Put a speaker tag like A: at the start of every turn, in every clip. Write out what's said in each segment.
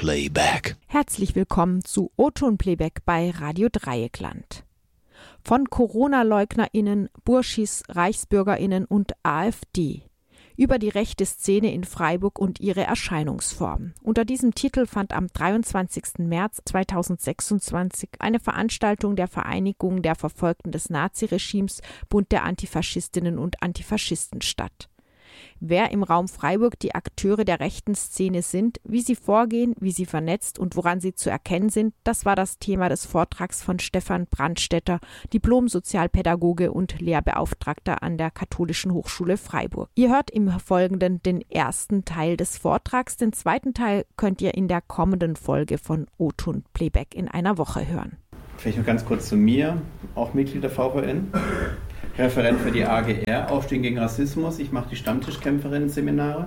A: Playback.
B: Herzlich willkommen zu O-Ton Playback bei Radio Dreieckland. Von Corona-LeugnerInnen, Burschis, ReichsbürgerInnen und AfD. Über die rechte Szene in Freiburg und ihre Erscheinungsform. Unter diesem Titel fand am 23. März 2026 eine Veranstaltung der Vereinigung der Verfolgten des Naziregimes Bund der Antifaschistinnen und Antifaschisten statt. Wer im Raum Freiburg die Akteure der rechten Szene sind, wie sie vorgehen, wie sie vernetzt und woran sie zu erkennen sind, das war das Thema des Vortrags von Stefan Brandstätter, Diplom-Sozialpädagoge und Lehrbeauftragter an der Katholischen Hochschule Freiburg. Ihr hört im Folgenden den ersten Teil des Vortrags, den zweiten Teil könnt ihr in der kommenden Folge von O-Ton Playback in einer Woche hören.
C: Vielleicht noch ganz kurz zu mir, auch Mitglied der VVN. Referent für die AGR, Aufstehen gegen Rassismus. Ich mache die Stammtischkämpferinnen-Seminare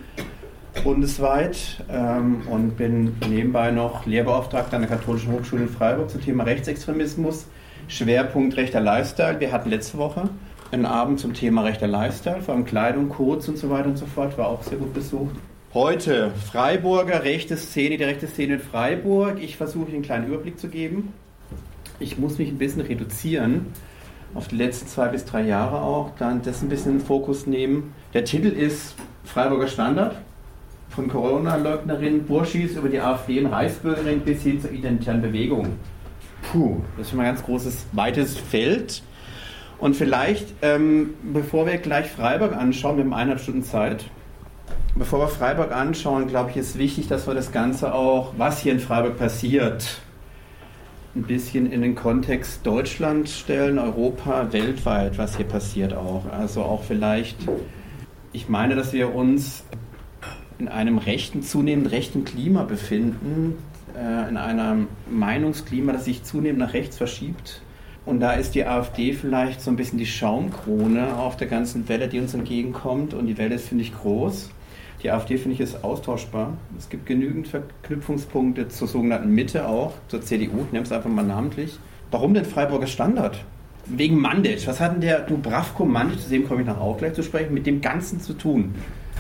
C: bundesweit und bin nebenbei noch Lehrbeauftragter an der Katholischen Hochschule in Freiburg zum Thema Rechtsextremismus. Schwerpunkt rechter Lifestyle. Wir hatten letzte Woche einen Abend zum Thema rechter Lifestyle, vor allem Kleidung, Codes und so weiter und so fort. War auch sehr gut besucht. Heute Freiburger rechte Szene, die rechte Szene in Freiburg. Ich versuche einen kleinen Überblick zu geben. Ich muss mich ein bisschen reduzieren auf die letzten 2 bis 3 Jahre auch, dann das ein bisschen in den Fokus nehmen. Der Titel ist Freiburger Standard, von Corona-Leugnerinnen, Burschis über die AfD und Reichsbürgerin bis hin zur identitären Bewegung. Das ist schon mal ein ganz großes, weites Feld. Und vielleicht, bevor wir gleich Freiburg anschauen, wir haben 1,5 Stunden Zeit, bevor wir Freiburg anschauen, glaube ich, ist wichtig, dass wir das Ganze auch, was hier in Freiburg passiert, ein bisschen in den Kontext Deutschland stellen, Europa, weltweit, was hier passiert auch. Also auch vielleicht, ich meine, dass wir uns in einem zunehmend rechten Klima befinden, in einem Meinungsklima, das sich zunehmend nach rechts verschiebt. Und da ist die AfD vielleicht so ein bisschen die Schaumkrone auf der ganzen Welle, die uns entgegenkommt. Und die Welle ist, finde ich, groß. Die AfD, finde ich, ist austauschbar. Es gibt genügend Verknüpfungspunkte zur sogenannten Mitte auch, zur CDU, ich nehme es einfach mal namentlich. Warum denn Freiburger Standard? Wegen Mandic. Was hat denn der Dubravko Mandic, zu dem komme ich nachher auch gleich zu sprechen, mit dem Ganzen zu tun?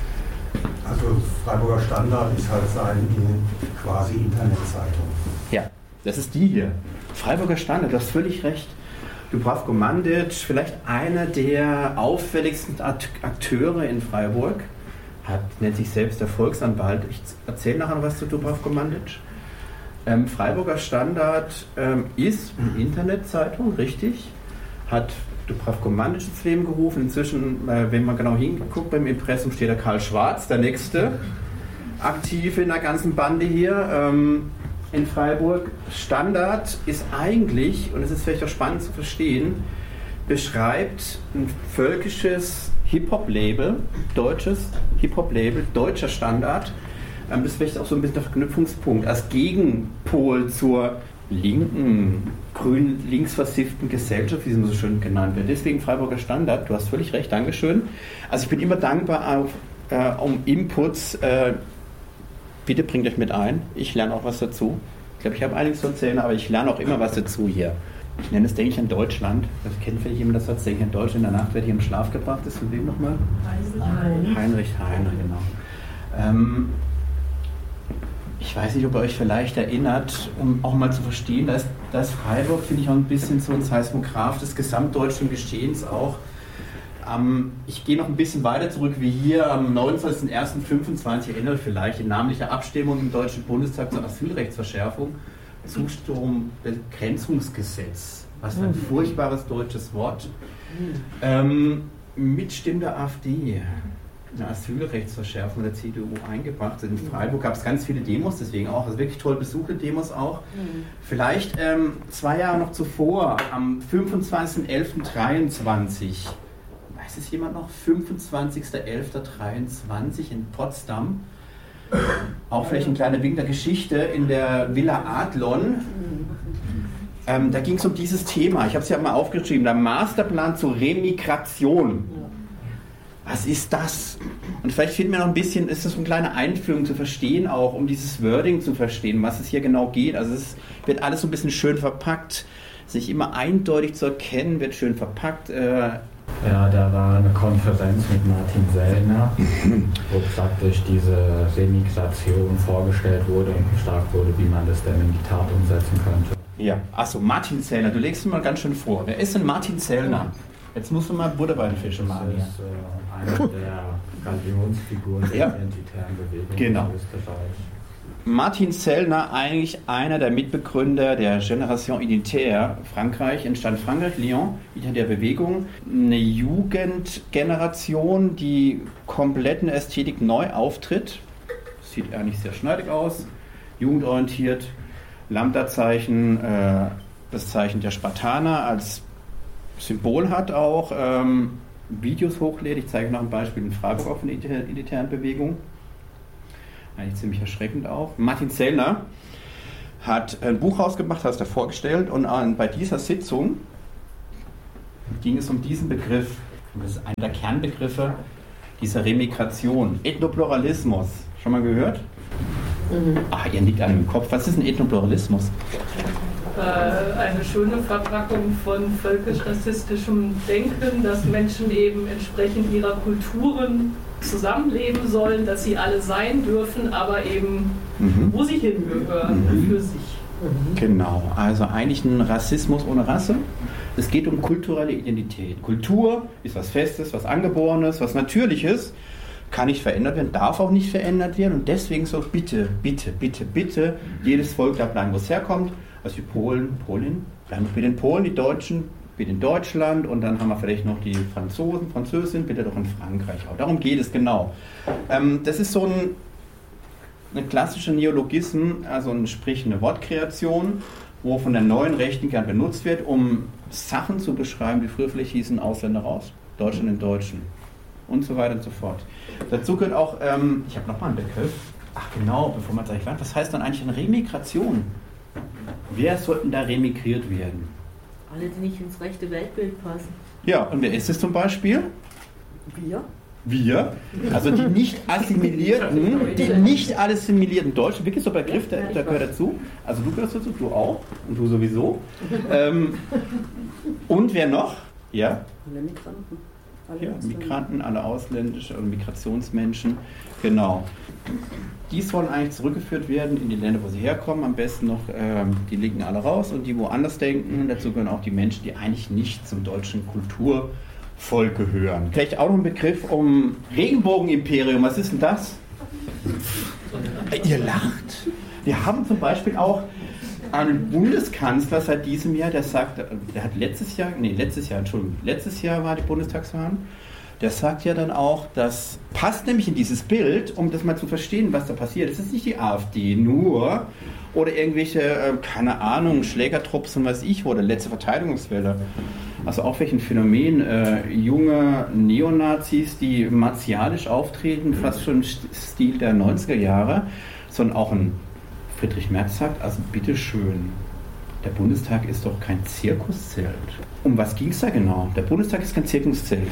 D: Also Freiburger Standard ist halt seine quasi Internetzeitung.
C: Ja, das ist die hier. Freiburger Standard, du hast völlig recht. Dubravko Mandic, vielleicht einer der auffälligsten Akteure in Freiburg. Nennt sich selbst der Volksanwalt. Ich erzähle nachher noch was zu Dubravko Mandic. Freiburger Standard ist eine Internetzeitung, richtig. Hat Dubravko Mandic ins Leben gerufen. Inzwischen, wenn man genau hinguckt, beim Impressum steht der Karl Schwarz, der nächste aktiv in der ganzen Bande hier in Freiburg. Standard ist eigentlich, und es ist vielleicht auch spannend zu verstehen, beschreibt ein völkisches Hip-Hop-Label, deutsches Hip-Hop-Label, deutscher Standard. Das ist vielleicht auch so ein bisschen der Verknüpfungspunkt als Gegenpol zur linken, grün-links-versifften Gesellschaft, wie sie so schön genannt wird. Deswegen Freiburger Standard, du hast völlig recht, Dankeschön. Also ich bin immer dankbar um Inputs. Bitte bringt euch mit ein, ich lerne auch was dazu. Ich glaube, ich habe einiges zu erzählen, aber ich lerne auch immer was dazu hier. Ich nenne es, denke ich, an Deutschland. Das kennt vielleicht jemand das Satz, denke ich, an Deutschland. In der Nacht werde ich im Schlaf gebracht. Das ist von wem nochmal? Heinrich, genau. Ich weiß nicht, ob ihr euch vielleicht erinnert, um auch mal zu verstehen, dass Freiburg, finde ich, auch ein bisschen so ein Seismograph des gesamtdeutschen Geschehens auch. Ich gehe noch ein bisschen weiter zurück, wie hier am 29.01.25 erinnert vielleicht, in namentlicher Abstimmung im Deutschen Bundestag zur Asylrechtsverschärfung. Zustrombegrenzungsgesetz, was für ein furchtbares deutsches Wort, mit Stimmen der AfD, eine Asylrechtsverschärfung der CDU eingebracht. In Freiburg gab es ganz viele Demos, deswegen auch, also wirklich toll besuchte Demos auch. Vielleicht 2 Jahre noch zuvor, am 25.11.23, weiß es jemand noch? 25.11.23 in Potsdam. Auch vielleicht ein kleiner Wink der Geschichte in der Villa Adlon. Da ging es um dieses Thema. Ich habe es ja mal aufgeschrieben. Der Masterplan zur Remigration. Was ist das? Und vielleicht fehlt mir noch ein bisschen, ist das eine kleine Einführung zu verstehen, auch um dieses Wording zu verstehen, was es hier genau geht. Also es wird alles so ein bisschen schön verpackt, sich immer eindeutig zu erkennen, wird schön verpackt.
A: Ja, da war eine Konferenz mit Martin Sellner, wo praktisch diese Remigration vorgestellt wurde und gefragt wurde, wie man das denn in die Tat umsetzen könnte.
C: Ja, achso, Martin Sellner, du legst ihn mal ganz schön vor. Wer ist denn Martin Sellner? Jetzt musst du mal Butter bei den Fischen machen.
A: Das ist eine der Galionsfiguren der identitären Bewegung in Österreich.
C: Martin Sellner, eigentlich einer der Mitbegründer der Génération Identitaire. Frankreich, entstand Frankreich, Lyon, Identitäre Bewegung. Eine Jugendgeneration, die komplett in der Ästhetik neu auftritt. Sieht eigentlich sehr schneidig aus, jugendorientiert. Lambda-Zeichen, das Zeichen der Spartaner als Symbol hat auch. Videos hochlädt. Ich zeige noch ein Beispiel in Freiburg auch von der Identitären Bewegung. Eigentlich ziemlich erschreckend auch. Martin Sellner hat ein Buch rausgemacht, hat es da vorgestellt, und bei dieser Sitzung ging es um diesen Begriff. Und das ist einer der Kernbegriffe dieser Remigration. Ethnopluralismus. Schon mal gehört? Ach, ihr nickt einem im Kopf. Was ist ein Ethnopluralismus?
E: Eine schöne Verpackung von völkisch-rassistischem Denken, dass Menschen eben entsprechend ihrer Kulturen zusammenleben sollen, dass sie alle sein dürfen, aber eben wo sie hingehören, für sich.
C: Genau, also eigentlich ein Rassismus ohne Rasse. Es geht um kulturelle Identität. Kultur ist was Festes, was Angeborenes, was Natürliches, kann nicht verändert werden, darf auch nicht verändert werden, und deswegen so bitte, bitte, bitte, bitte, jedes Volk da bleiben, wo es herkommt. Also die Polen, bleiben wir bitte in Polen, die Deutschen bitte in Deutschland, und dann haben wir vielleicht noch die Franzosen, Französinnen, bitte doch in Frankreich auch. Darum geht es genau. Das ist so eine klassische Neologismus, also sprich eine Wortkreation, wo von der neuen Rechten gern benutzt wird, um Sachen zu beschreiben, die früher vielleicht hießen Ausländer raus, Deutschland in Deutschen und so weiter und so fort. Dazu gehört auch, ich habe nochmal einen Begriff, ach genau, bevor man sagt, was heißt dann eigentlich eine Remigration? Wer sollten da remigriert werden?
F: Alle, die nicht ins rechte Weltbild passen.
C: Ja, und wer ist es zum Beispiel? Wir, also die nicht assimilierten Deutschen, wirklich so ein Begriff, der gehört dazu. Also du gehörst dazu, du auch und du sowieso. Und wer noch? Ja?
F: Alle Migranten.
C: Migranten, alle ausländische und Migrationsmenschen, genau. Die sollen eigentlich zurückgeführt werden in die Länder, wo sie herkommen. Am besten noch, die liegen alle raus, und die woanders denken. Dazu gehören auch die Menschen, die eigentlich nicht zum deutschen Kulturvolk gehören. Vielleicht auch noch ein Begriff um Regenbogenimperium. Was ist denn das? Ihr lacht. Wir haben zum Beispiel auch einen Bundeskanzler seit diesem Jahr, der sagt, der hat letztes Jahr war die Bundestagswahl, der sagt ja dann auch, das passt nämlich in dieses Bild, um das mal zu verstehen, was da passiert. Es ist nicht die AfD nur oder irgendwelche, keine Ahnung, Schlägertrupps und weiß ich wo, der letzte Verteidigungswelle. Also auch welchen Phänomen, junge Neonazis, die martialisch auftreten, fast schon im Stil der 90er Jahre, sondern auch ein Friedrich Merz sagt, also bitteschön, der Bundestag ist doch kein Zirkuszelt. Um was ging es da genau? Der Bundestag ist kein Zirkuszelt.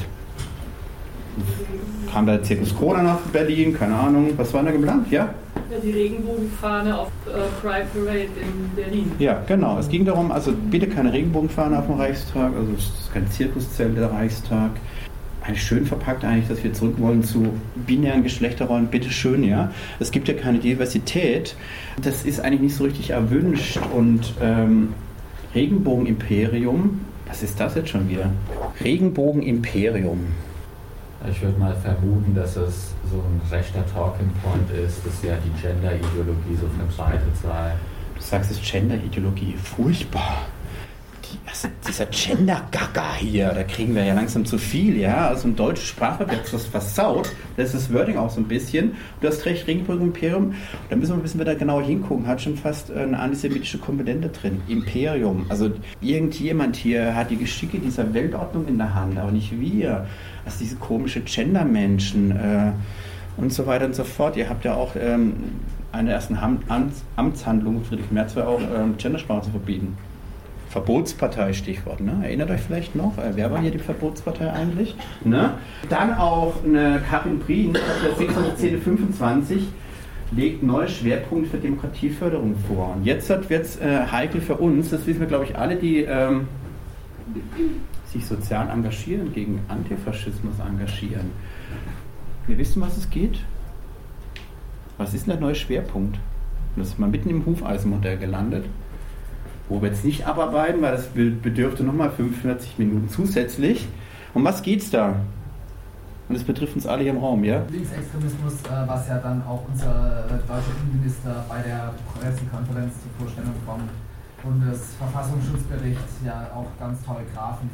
C: Kam da der Zirkus Corona nach Berlin, keine Ahnung, was war da geplant, ja?
E: Ja, die Regenbogenfahne auf Pride Parade in Berlin.
C: Ja, genau, es ging darum, also bitte keine Regenbogenfahne auf dem Reichstag, also es ist kein Zirkuszelt der Reichstag. Eigentlich schön verpackt eigentlich, dass wir zurück wollen zu binären Geschlechterrollen, bitteschön, ja. Es gibt ja keine Diversität, das ist eigentlich nicht so richtig erwünscht, und Regenbogenimperium, was ist das jetzt schon wieder? Regenbogenimperium.
A: Ich würde mal vermuten, dass es so ein rechter Talking Point ist, dass ja die Gender-Ideologie so verbreitet sei.
C: Du sagst es Gender-Ideologie, furchtbar. Also dieser Gender-Gaga hier, da kriegen wir ja langsam zu viel, ja. Also im deutschen Sprachverkehr ist das versaut, das ist das Wording auch so ein bisschen. Du hast recht, Regenbogen-Imperium, da müssen wir ein bisschen wieder genauer hingucken, hat schon fast eine antisemitische Komponente drin. Imperium, also irgendjemand hier hat die Geschicke dieser Weltordnung in der Hand, aber nicht wir. Also diese komische Gender-Menschen und so weiter und so fort. Ihr habt ja auch eine der ersten Amtshandlungen, Friedrich Merz war auch, Gendersprache zu verbieten. Verbotspartei, Stichwort, ne? Erinnert euch vielleicht noch? Wer war hier die Verbotspartei eigentlich? Ne? Dann auch eine Karin Prien, der 61025, legt neue Schwerpunkte für Demokratieförderung vor. Und jetzt wird es heikel für uns, das wissen wir, glaube ich, alle, die sich sozial engagieren, gegen Antifaschismus engagieren. Wir wissen, was es geht. Was ist denn der neue Schwerpunkt? Und das ist mal mitten im Hufeisenmodell gelandet, wo wir jetzt nicht abarbeiten, weil das bedürfte nochmal 45 Minuten zusätzlich. Um was geht's da? Und das betrifft uns alle hier im Raum, ja?
G: Linksextremismus, was ja dann auch unser deutscher Innenminister bei der Pressekonferenz zur Vorstellung vom Bundesverfassungsschutzbericht ja auch ganz tolle Graphen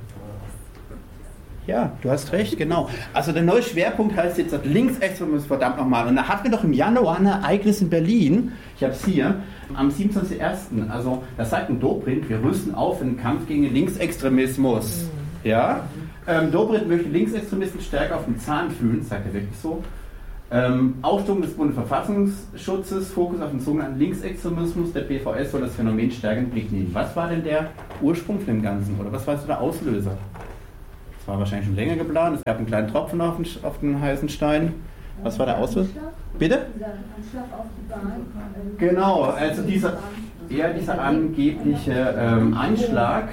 C: Ja, du hast recht, genau. Also der neue Schwerpunkt heißt jetzt Linksextremismus, verdammt nochmal. Und da hatten wir doch im Januar ein Ereignis in Berlin, ich habe es hier, am 27.01. Also da sagt ein Dobrindt, wir rüsten auf in den Kampf gegen den Linksextremismus. Ja? Dobrindt möchte Linksextremisten stärker auf den Zahn fühlen, sagt er wirklich so. Aufstockung des Bundesverfassungsschutzes, Fokus auf den sogenannten Linksextremismus, der BVS soll das Phänomen stärker in den Blick nehmen. Was war denn der Ursprung von dem Ganzen oder was war so der Auslöser? Das war wahrscheinlich schon länger geplant, es gab einen kleinen Tropfen auf den heißen Stein. Was war der Auslöser? Bitte?
H: Anschlag auf die Bahn.
C: Genau, also dieser angebliche Anschlag,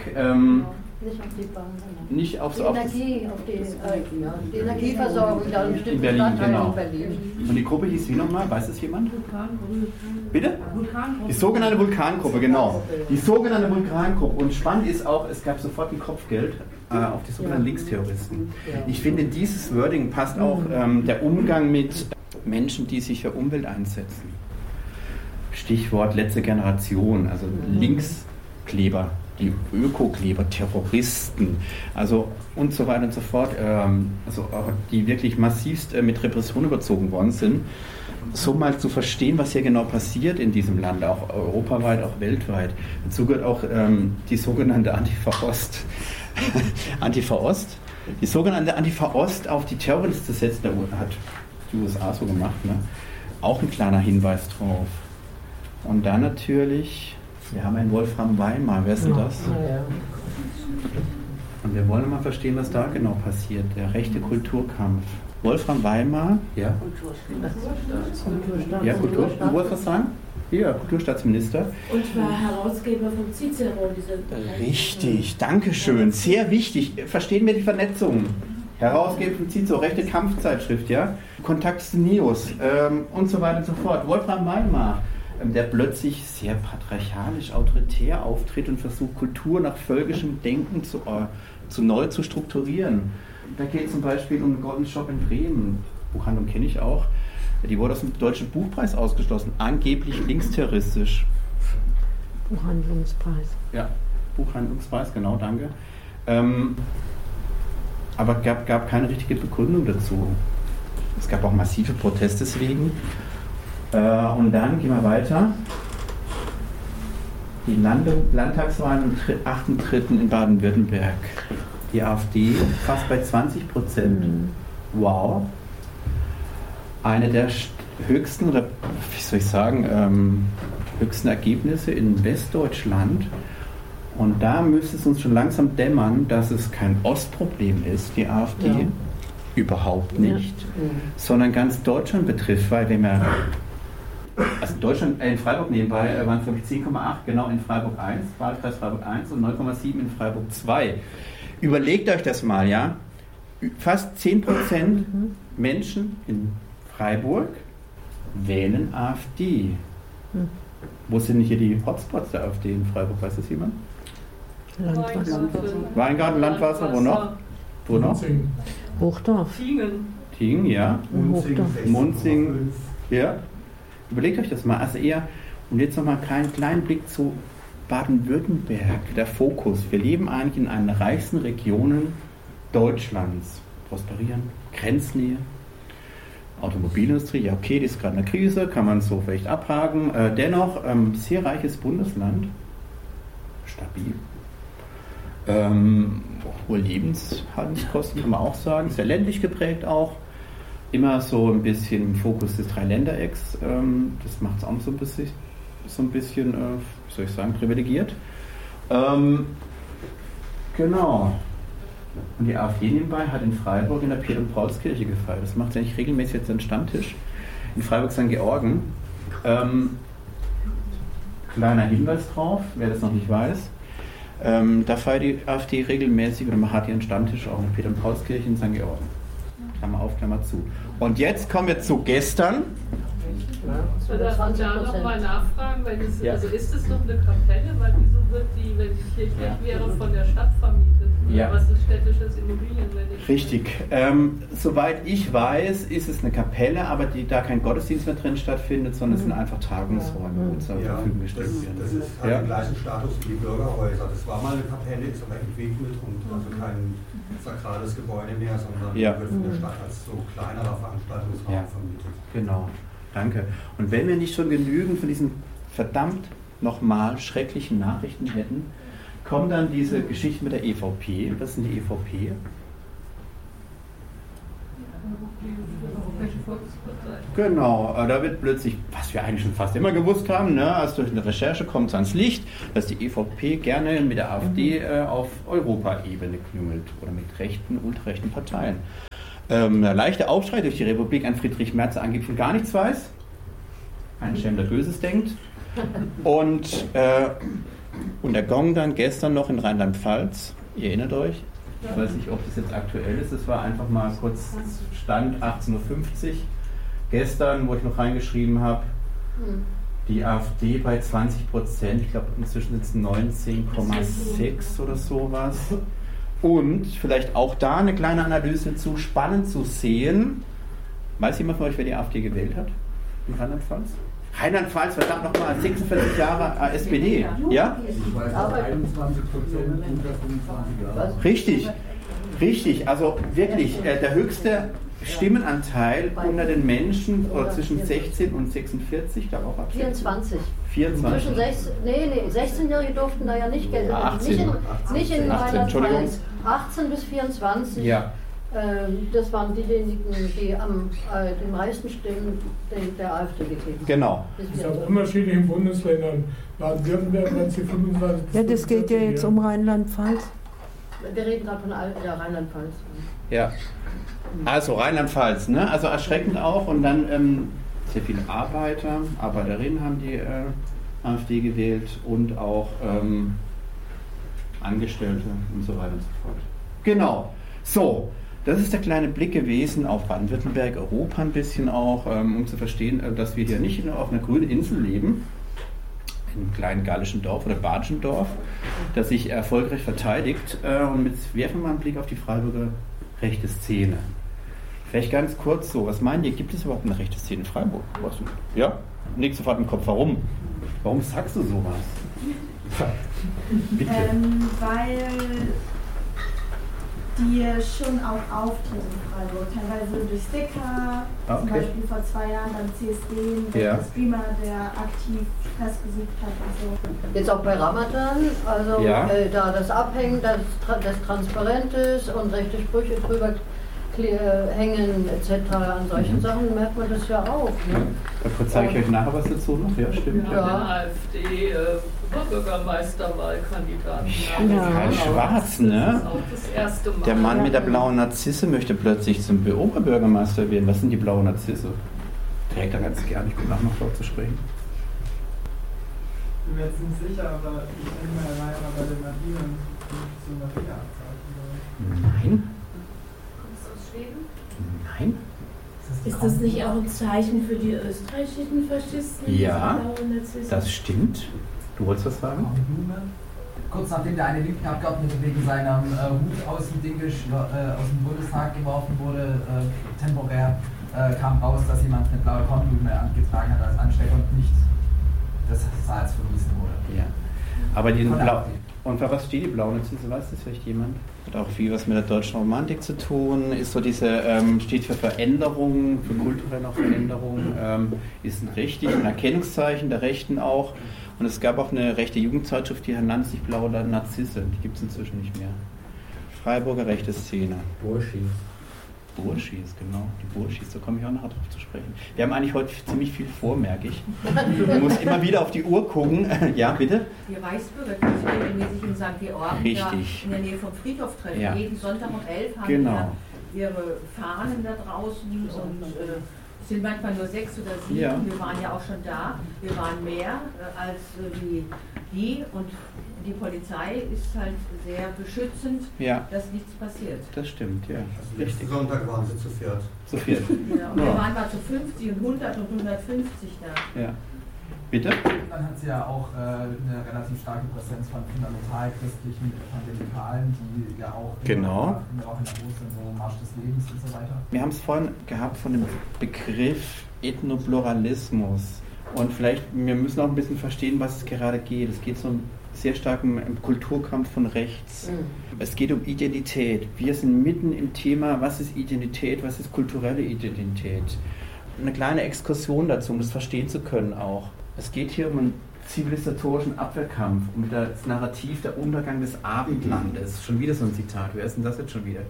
C: nicht auf so
H: die Energieversorgung da in bestimmten Stadtteilen in Berlin.
C: Und die Gruppe hieß wie nochmal? Weiß das jemand?
H: Vulkangruppe.
C: Bitte? Die sogenannte Vulkangruppe, genau. Die sogenannte Vulkangruppe. Und spannend ist auch, es gab sofort ein Kopfgeld auf die sogenannten Linksterroristen. Ich finde, dieses Wording passt auch der Umgang mit Menschen, die sich für Umwelt einsetzen. Stichwort letzte Generation, also Linkskleber. Die Ökokleber, Terroristen, also und so weiter und so fort, also die wirklich massivst mit Repression überzogen worden sind, so mal zu verstehen, was hier genau passiert in diesem Land, auch europaweit, auch weltweit. Dazu gehört auch die sogenannte Antifa-Ost. Antifa-Ost? Die sogenannte Antifa-Ost auf die Terrorliste zu setzen, da hat die USA so gemacht, ne? Auch ein kleiner Hinweis drauf. Und dann natürlich... Wir haben einen Wolfram Weimar, wer ist denn das? Und wir wollen mal verstehen, was da genau passiert, der rechte Kulturkampf. Wolfram Weimar, ja? Ja, Kultur. Du wolltest was sagen? Ja, Kulturstaatsminister.
H: Und war Herausgeber von Cicero.
C: Richtig, Dankeschön, sehr wichtig. Verstehen wir die Vernetzung? Herausgeber von Cicero, rechte Kampfzeitschrift, ja? Kontakt zu Nios und so weiter und so fort. Wolfram Weimar, der plötzlich sehr patriarchalisch, autoritär auftritt und versucht, Kultur nach völkischem Denken neu zu strukturieren. Da geht es zum Beispiel um den Golden Shop in Bremen. Buchhandlung kenne ich auch. Die wurde aus dem Deutschen Buchpreis ausgeschlossen. Angeblich linksterroristisch.
F: Buchhandlungspreis.
C: Ja, Buchhandlungspreis, genau, danke. Aber gab keine richtige Begründung dazu. Es gab auch massive Proteste deswegen. Und dann gehen wir weiter. Die Landtagswahlen am 8.3. in Baden-Württemberg. Die AfD fast bei 20%. Wow. Eine der höchsten, oder wie soll ich sagen, höchsten Ergebnisse in Westdeutschland. Und da müsste es uns schon langsam dämmern, dass es kein Ostproblem ist, die AfD. Ja. Überhaupt nicht. Ja. Sondern ganz Deutschland betrifft, weil wenn wir... Also in Deutschland, in Freiburg nebenbei waren es glaube ich 10,8, genau in Freiburg 1, Wahlkreis Freiburg 1 und 9,7 in Freiburg 2. Überlegt euch das mal, ja. Fast 10% Menschen in Freiburg wählen AfD. Wo sind hier die Hotspots der AfD in Freiburg? Weiß das jemand?
F: Landwasser.
C: Weingarten, Landwasser, wo noch? Wo noch?
F: Hochdorf.
C: Tiengen, ja. Munzing, ja. Überlegt euch das mal. Also eher, und jetzt nochmal einen kleinen Blick zu Baden-Württemberg, der Fokus. Wir leben eigentlich in einer der reichsten Regionen Deutschlands. Prosperieren, Grenznähe, Automobilindustrie, ja okay, die ist gerade in der Krise, kann man so vielleicht abhaken. Dennoch, sehr reiches Bundesland, stabil. Hohe Lebenshaltungskosten, kann man auch sagen, sehr ländlich geprägt auch. Immer so ein bisschen im Fokus des Dreiländerecks. Das macht es auch so ein bisschen, wie soll ich sagen, privilegiert. Genau. Und die AfD nebenbei hat in Freiburg in der Peter- und Paulskirche gefeiert. Das macht sie eigentlich regelmäßig jetzt einen Stammtisch. In Freiburg St. Georgen. Kleiner Hinweis drauf, wer das noch nicht weiß. Da feiert die AfD regelmäßig oder man hat ihren Stammtisch auch in Peter- und Paulskirche in St. Georgen. Klammer auf, Klammer zu. Und jetzt kommen wir zu gestern.
E: Darf ich da nochmal nachfragen, weil also ist es noch eine Kapelle? Weil wieso wird die, wenn die kirchlich wäre, von der Stadt vermietet?
C: Ja.
E: Was ist städtisches Immobilienrecht?
C: Richtig. Soweit ich weiß, ist es eine Kapelle, aber da kein Gottesdienst mehr drin stattfindet, sondern es sind einfach Tagungsräume, die zur Verfügung gestellt werden.
D: Das ist halt den gleichen Status wie die Bürgerhäuser. Das war mal eine Kapelle, ist aber entwickelt und also kein sakrales Gebäude mehr, sondern wird von der Stadt als so kleinerer Veranstaltungsraum vermietet.
C: Genau. Danke. Und wenn wir nicht schon genügend von diesen verdammt nochmal schrecklichen Nachrichten hätten, kommt dann diese Geschichte mit der EVP. Was ist denn die EVP? Genau, da wird plötzlich, was wir eigentlich schon fast immer gewusst haben, ne, also durch eine Recherche kommt es ans Licht, dass die EVP gerne mit der AfD auf Europaebene klüngelt oder mit rechten, ultrarechten Parteien. Ein leichter Aufschrei durch die Republik an Friedrich Merz, der angeblich von gar nichts weiß, ein Schelm, der Böses denkt. Und der Gong dann gestern noch in Rheinland-Pfalz, ihr erinnert euch, ich weiß nicht, ob das jetzt aktuell ist, es war einfach mal kurz Stand 18.50 Uhr. Gestern, wo ich noch reingeschrieben habe, die AfD bei 20%, ich glaube inzwischen sind es 19,6 oder sowas. Und vielleicht auch da eine kleine Analyse zu, spannend zu sehen. Weiß jemand von euch, wer die AfD gewählt hat in Rheinland-Pfalz? Rheinland-Pfalz, verdammt nochmal, 46 Jahre SPD. Ja?
G: Ich weiß, 21% unter 25 Jahre.
C: Richtig. Also wirklich der höchste Stimmenanteil unter den Menschen zwischen 16 und 46, ich glaube auch ab
I: 24.
C: 24.
I: 16-Jährige durften da ja nicht gelten.
C: 18.
I: Nicht in
C: 18, Entschuldigung.
I: 18 bis 24.
C: Ja.
I: Das waren diejenigen, die die meisten Stimmen der AfD gegeben haben.
C: Genau.
J: Es ist auch unterschiedlich in Bundesländern. Baden-Württemberg, wenn sie 25.
F: Ja, das geht ja jetzt um Rheinland-Pfalz.
I: Wir reden gerade von Rheinland-Pfalz.
C: Ja. Also Rheinland-Pfalz, ne? Also erschreckend auch. Und dann sehr viele Arbeiterinnen haben die AfD gewählt und auch Angestellte und so weiter und so fort. Genau. So, das ist der kleine Blick gewesen auf Baden-Württemberg, Europa ein bisschen auch, um zu verstehen, dass wir hier nicht auf einer grünen Insel leben, in einem kleinen gallischen Dorf oder badischen Dorf, das sich erfolgreich verteidigt. Und jetzt werfen wir mal einen Blick auf die Freiburger rechte Szene. Vielleicht ganz kurz so, was meint ihr, gibt es überhaupt eine rechte Szene in Freiburg? Ja? Nichts sofort im Kopf. Warum? Warum sagst du sowas? Bitte.
K: Weil die schon auch auftreten in Freiburg, teilweise durch Sticker, zum Beispiel vor 2 Jahren beim CSD, der Streamer, der aktiv Stress gesucht hat und so.
I: Jetzt auch bei Ramadan, also da das Abhängen des Transparentes und rechte Sprüche drüber hängen etc. an solchen Sachen merkt man das ja auch. Ne?
C: Da zeige ich euch nachher was dazu noch. Ja, stimmt.
E: Ja. Den AfD-Bürgermeisterwahlkandidaten.
C: Karl Schwarz, ne?
E: Das ist auch das erste Mal.
C: Der Mann mit der blauen Narzisse möchte plötzlich zum Oberbürgermeister werden. Was sind die blauen Narzisse? Trägt er ganz gern. Ich bin nach noch dort zu sprechen.
L: Ich bin mir jetzt nicht sicher, aber ich denke mal, er war ja bei den Nadine zu Maria abzeichen.
C: Nein. Nein?
H: Ist das nicht auch ein Zeichen für die österreichischen Faschisten?
C: Ja, das stimmt. Du wolltest was sagen?
G: Kurz nachdem der eine Linken-Abgeordnete wegen seinem Hut aus dem Bundestag geworfen wurde, temporär kam raus, dass jemand eine blaue Kornblume angetragen hat als Anstecker und nicht das Salz verwiesen wurde.
C: Ja. Aber die und für was steht die blaue Narzisse? Weiß das vielleicht jemand? Hat auch viel was mit der deutschen Romantik zu tun. Ist so diese, steht für Veränderung, für kulturelle Veränderung. Ist ein Erkennungszeichen der Rechten auch. Und es gab auch eine rechte Jugendzeitschrift, die nannte sich Blaue Narzisse. Die gibt es inzwischen nicht mehr. Freiburger rechte Szene. Burschis, genau. Die Burschis, da komme ich auch nachher drauf zu sprechen. Wir haben eigentlich heute ziemlich viel vor, merke ich. Man muss immer wieder auf die Uhr gucken. Ja, bitte?
H: Die Reichsbürger, die sich regelmäßig in St. Georgen in der Nähe vom Friedhof treffen. Ja. Jeden Sonntag um 11 haben die ihre Fahnen da draußen und Es sind manchmal nur 6 oder 7. Ja. Wir waren ja auch schon da. Wir waren mehr als die und die Polizei ist halt sehr beschützend, dass nichts passiert.
C: Das stimmt, ja.
D: Also letzten Sonntag waren sie zu viert.
C: Zu viert.
H: Ja, und wir waren mal zu 50 und 100 und 150 da.
C: Ja. Bitte?
G: Dann hat sie ja auch eine relativ starke Präsenz von fundamentalchristlichen Evangelikalen, die ja auch auch in der Ostern so Marsch des Lebens und so weiter.
C: Wir haben es vorhin gehabt von dem Begriff Ethnopluralismus. Und vielleicht, wir müssen auch ein bisschen verstehen, was es gerade geht. Es geht so sehr stark um Kulturkampf von rechts. Es geht um Identität. Wir sind mitten im Thema, was ist Identität, was ist kulturelle Identität. Eine kleine Exkursion dazu, um das verstehen zu können auch. Es geht hier um einen zivilisatorischen Abwehrkampf, um das Narrativ der Untergang des Abendlandes. Schon wieder so ein Zitat. Wer ist denn das jetzt schon wieder?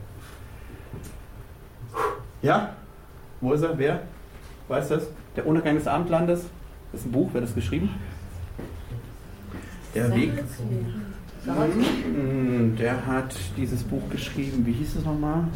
C: Ja? Wo ist er? Wer? Weiß das? Der Untergang des Abendlandes? Das ist ein Buch. Wer hat das geschrieben? Der Weg. Der hat dieses Buch geschrieben. Wie hieß es nochmal?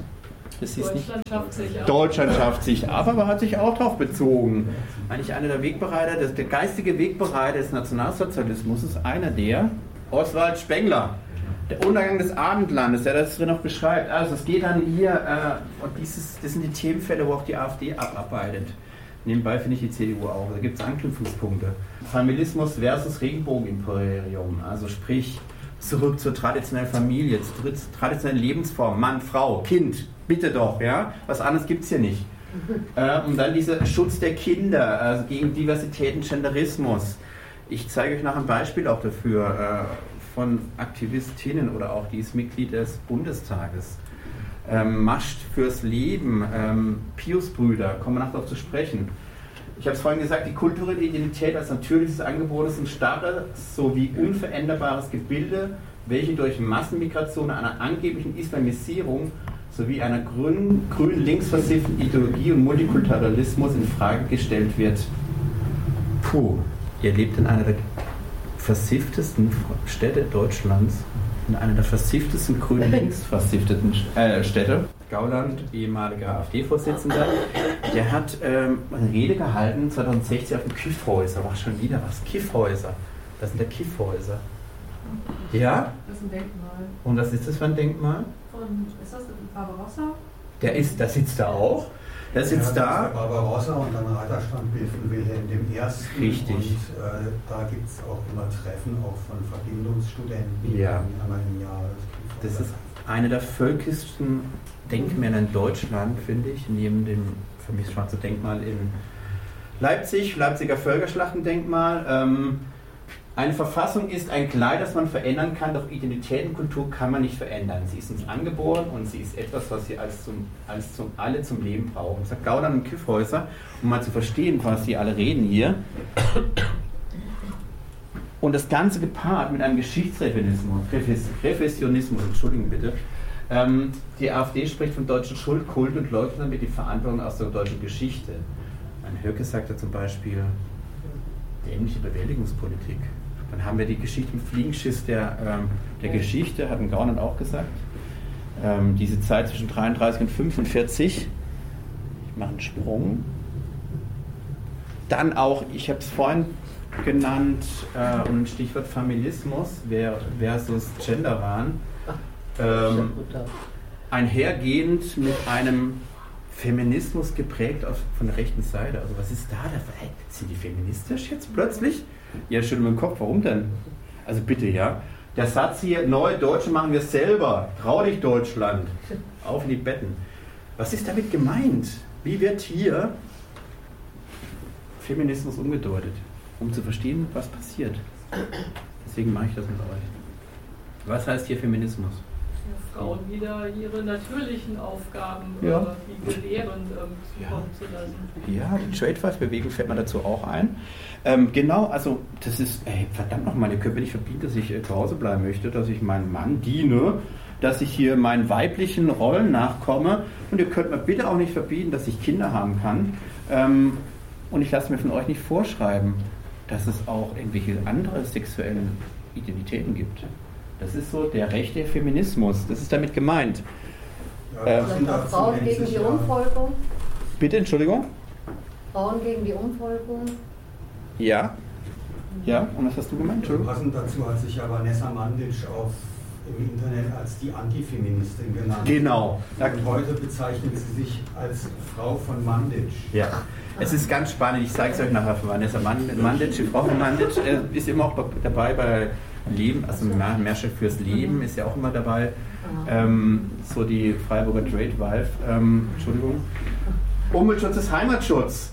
C: Deutschland schafft sich ab, aber hat sich auch darauf bezogen. Eigentlich einer der Wegbereiter, der geistige Wegbereiter des Nationalsozialismus ist einer der, Oswald Spengler, der Untergang des Abendlandes, der das drin noch beschreibt. Also es geht dann hier, und das sind die Themenfälle, wo auch die AfD abarbeitet. Nebenbei finde ich die CDU auch. Da gibt es Anknüpfungspunkte. Familismus versus Regenbogenimperium, also sprich zurück zur traditionellen Familie, zur traditionellen Lebensform, Mann, Frau, Kind. Bitte doch, ja? Was anderes gibt es hier nicht. Und dann dieser Schutz der Kinder, also gegen Diversität und Genderismus. Ich zeige euch noch ein Beispiel auch dafür von Aktivistinnen oder auch, die ist Mitglied des Bundestages. Mascht fürs Leben, Pius-Brüder, kommen wir nachher darauf zu sprechen. Ich habe es vorhin gesagt, die kulturelle Identität als natürliches Angebot ist ein starres sowie unveränderbares Gebilde, welche durch Massenmigration einer angeblichen Islamisierung sowie einer grün-links versifften Ideologie und Multikulturalismus in Frage gestellt wird. Puh, ihr lebt in einer der versifftesten Städte Deutschlands, in einer der versifftesten grün-links versifften Städte. Gauland, ehemaliger AfD-Vorsitzender, der hat eine Rede gehalten 2016 auf dem Kiffhäuser. War schon wieder was. Kiffhäuser. Das sind der Kiffhäuser. Ja?
E: Das ist ein Denkmal.
C: Und was ist das für ein Denkmal?
E: Ist das Barbarossa?
C: Der sitzt da auch. Der sitzt da.
D: Der Barbarossa und dann Reiterstandbild von Wilhelm I.
C: Richtig.
D: Und da gibt es auch immer Treffen auch von Verbindungsstudenten.
C: Ja.
D: Einmal im Jahr.
C: Das ist eine der völkischsten Denkmäler in Deutschland, finde ich, neben dem für mich schwarze Denkmal in Leipzig, Leipziger Völkerschlachtendenkmal. Eine Verfassung ist ein Kleid, das man verändern kann, doch Identität und Kultur kann man nicht verändern. Sie ist uns angeboren und sie ist etwas, was sie alle zum Leben brauchen. Das sagt Gauland und Kiffhäuser, um mal zu verstehen, was sie alle reden hier. Und das Ganze gepaart mit einem Geschichtsrevisionismus, Entschuldigung bitte. Die AfD spricht vom deutschen Schuldkult und leugnet damit die Verantwortung aus der deutschen Geschichte. Ein Höcke sagte zum Beispiel, dämliche Bewältigungspolitik. Dann haben wir die Geschichte im Fliegenschiss der Geschichte, hat ein Gauland auch gesagt. Diese Zeit zwischen 33 und 45. Ich mache einen Sprung. Dann auch, ich habe es vorhin genannt, ein Stichwort Feminismus versus Genderwahn. Einhergehend mit einem Feminismus geprägt von der rechten Seite. Also was ist da der Fall? Sind die feministisch jetzt plötzlich? Ja, schüttel mit dem Kopf, warum denn? Also bitte, ja. Der Satz hier, neue Deutsche machen wir selber. Trau dich, Deutschland. Auf in die Betten. Was ist damit gemeint? Wie wird hier Feminismus umgedeutet? Um zu verstehen, was passiert. Deswegen mache ich das mit euch. Was heißt hier Feminismus?
E: Frauen wieder ihre natürlichen Aufgaben wie belehrend zukommen zu lassen.
C: Ja, die Trade-Five-Bewegung fällt mir dazu auch ein. Genau, also das ist, verdammt nochmal, ihr könnt mir nicht verbieten, dass ich zu Hause bleiben möchte, dass ich meinem Mann diene, dass ich hier meinen weiblichen Rollen nachkomme und ihr könnt mir bitte auch nicht verbieten, dass ich Kinder haben kann. Und ich lasse mir von euch nicht vorschreiben, dass es auch irgendwelche andere sexuellen Identitäten gibt. Das ist so der rechte Feminismus. Das ist damit gemeint.
I: Frauen gegen die Umvolkung?
C: Bitte, Entschuldigung?
I: Frauen gegen die Umvolkung.
C: Ja. Ja, und was hast du gemeint?
D: Passend dazu hat sich ja Vanessa Mandic im Internet als die Antifeministin genannt.
C: Genau.
D: Und heute bezeichnet sie sich als Frau von Mandic.
C: Ja, es ist ganz spannend. Ich zeige es euch nachher von Vanessa Mandic. Die Frau von Mandic ist immer auch dabei bei Leben, also Märsche fürs Leben ist ja auch immer dabei. So die Freiburger Trade Valve. Entschuldigung. Umweltschutz ist Heimatschutz.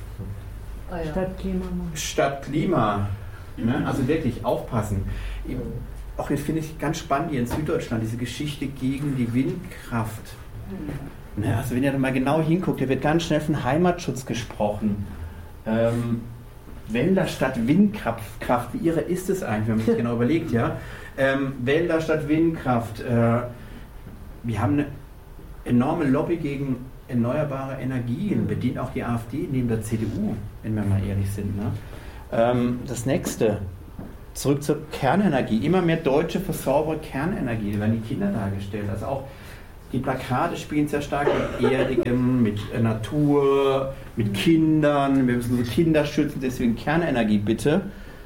C: Statt Klima. Ne? Also wirklich aufpassen. Auch jetzt finde ich ganz spannend hier in Süddeutschland, diese Geschichte gegen die Windkraft. Ne? Also wenn ihr da mal genau hinguckt, hier wird ganz schnell von Heimatschutz gesprochen. Wälder statt Windkraft, wie irre ist es eigentlich, wenn man sich genau überlegt, ja? Wälder statt Windkraft. Wir haben eine enorme Lobby gegen erneuerbare Energien, bedient auch die AfD neben der CDU, wenn wir mal ehrlich sind. Ne? Das nächste, zurück zur Kernenergie. Immer mehr Deutsche versaubere Kernenergie, da werden die Kinder dargestellt. Also auch die Plakate spielen sehr stark mit Erdigem, mit Natur, mit Kindern. Wir müssen so Kinder schützen, deswegen Kernenergie bitte.